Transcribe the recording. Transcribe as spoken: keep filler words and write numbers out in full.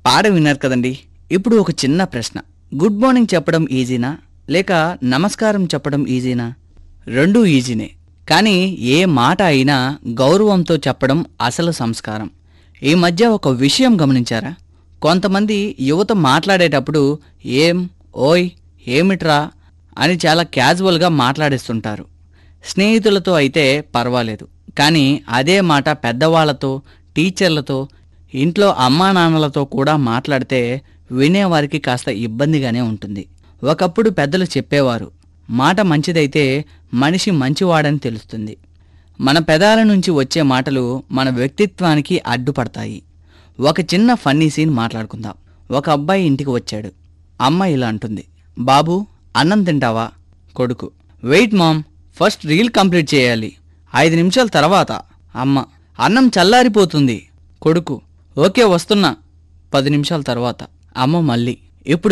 పాట విన్నారు కదండి. ఇప్పుడు ఒక చిన్న ప్రశ్న. గుడ్ మార్నింగ్ చెప్పడం ఈజీనా లేక నమస్కారం చెప్పడం ఈజీనా? రెండూ ఈజీనే. కానీ ఏ మాట అయినా గౌరవంతో చెప్పడం అసలు సంస్కారం. ఈ మధ్య ఒక విషయం గమనించారా? కొంతమంది యువత మాట్లాడేటప్పుడు ఏం, ఓయ్, ఏమిట్రా అని చాలా క్యాజువల్గా మాట్లాడేస్తుంటారు. స్నేహితులతో అయితే పర్వాలేదు, కానీ అదే మాట పెద్దవాళ్లతో, టీచర్లతో, ఇంట్లో అమ్మా నాన్నలతో కూడా మాట్లాడితే వినేవారికి కాస్త ఇబ్బందిగానే ఉంటుంది. ఒకప్పుడు పెద్దలు చెప్పేవారు, మాట మంచిదైతే మనిషి మంచివాడని తెలుస్తుంది. మన పెదాల నుంచి వచ్చే మాటలు మన వ్యక్తిత్వానికి అడ్డుపడతాయి. ఒక చిన్న ఫన్నీ సీన్ మాట్లాడుకుందాం. ఒక అబ్బాయి ఇంటికి వచ్చాడు. అమ్మ ఇలా అంటుంది, బాబు అన్నం తింటావా? కొడుకు, wait ma'am, first reel complete చేయాలి, ఐదు నిమిషాల తర్వాత. అమ్మ, అన్నం చల్లారిపోతుంది. కొడుకు, ఓకే వస్తున్నా, పది నిమిషాల తర్వాత. అమ్మ మళ్ళీ, ఇప్పుడు